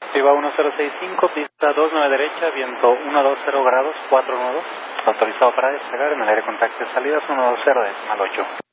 Viva 1065, pista 29 derecha, viento 120 grados, 4 nudos. Autorizado para despegar en el aire contacto de salida 120 decimal 8.